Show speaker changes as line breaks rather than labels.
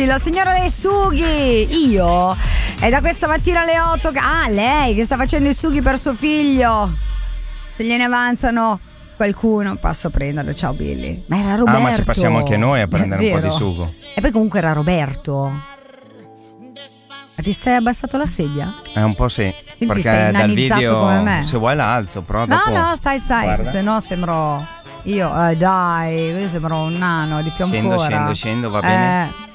la signora dei sughi. Io? È da questa mattina alle 8. Lei che sta facendo i sughi per suo figlio. Se gliene avanzano qualcuno, passo a prenderlo. Ciao Billy. Ma era Roberto.
Ma ci passiamo anche noi a prendere un po' di sugo.
E poi comunque era Roberto. Ma ti sei abbassato la sedia?
Un po' sì.
Quindi
perché
sei
dal video,
come me.
se vuoi l'alzo, però dopo...
No, stai.
Guarda.
Se no sembro... Io, dai, io sembro un nano di più ancora.
Scendo, va bene.